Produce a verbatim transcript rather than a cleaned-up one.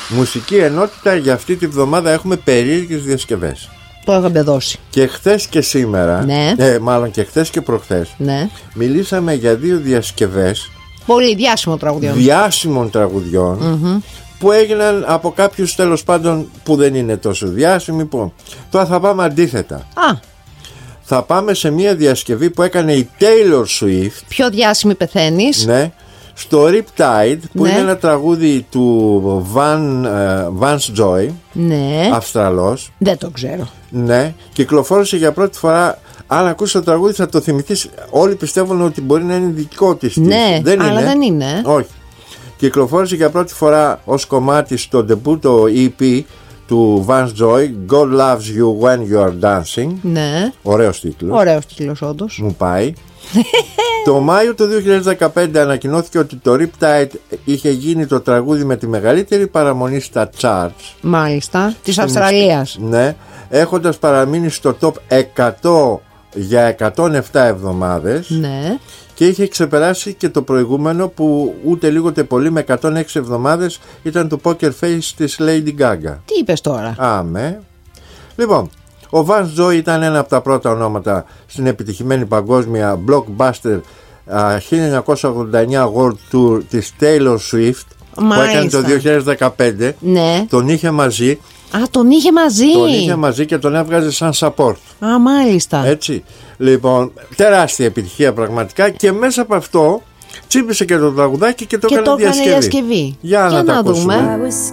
Μουσική ενότητα για αυτή τη βδομάδα έχουμε περίεργες διασκευές. Το είχαμε δώσει. Και χθες και σήμερα, ναι. ε, μάλλον και χθες και προχθές, ναι. μιλήσαμε για δύο διασκευές πολύ διάσημων τραγουδιών, διάσημων τραγουδιών mm-hmm. που έγιναν από κάποιους τέλος πάντων που δεν είναι τόσο διάσημοι. Που... Τώρα θα πάμε αντίθετα. Α. Θα πάμε σε μια διασκευή που έκανε η Taylor Swift. Πιο διάσημη πεθαίνεις. Ναι. Στο Riptide, που ναι. είναι ένα τραγούδι του Van, uh, Vance Joy, ναι. Αυστραλός. Δεν το ξέρω. Ναι, κυκλοφόρησε για πρώτη φορά. Αν ακούσει το τραγούδι θα το θυμηθείς. Όλοι πιστεύουν ότι μπορεί να είναι δικό της. Ναι, δεν αλλά είναι. δεν είναι. Όχι. Κυκλοφόρησε για πρώτη φορά ως κομμάτι στο ντεμπούτο ι πι του Vance Joy, God Loves You When You Are Dancing. Ναι. Ωραίος τίτλος. Ωραίος τίτλος όντως. Μου πάει. Το Μάιο του δύο χιλιάδες δεκαπέντε ανακοινώθηκε ότι το Riptide είχε γίνει το τραγούδι με τη μεγαλύτερη παραμονή στα charts. Μάλιστα, της Αυστραλίας. Ναι, έχοντας παραμείνει στο top εκατό για εκατόν επτά εβδομάδες. Ναι. Και είχε ξεπεράσει και το προηγούμενο που ούτε λίγο ούτε πολύ με εκατόν έξι εβδομάδες ήταν το Poker Face της Lady Gaga. Τι είπες τώρα? Άμε. Λοιπόν, ο Vance Joy ήταν ένα από τα πρώτα ονόματα στην επιτυχημένη παγκόσμια blockbuster χίλια εννιακόσια ογδόντα εννιά World Tour της Taylor Swift. Μάλιστα. Που έκανε το δύο χιλιάδες δεκαπέντε. Ναι. Τον είχε μαζί. Α, τον είχε μαζί. Τον είχε μαζί και τον έβγαζε σαν support. Α, μάλιστα. Έτσι. Λοιπόν, τεράστια επιτυχία πραγματικά. Και μέσα από αυτό τσίπησε και το τραγουδάκι και το και έκανε το διασκευή. διασκευή. Για, Για να, να τα ακούσουμε.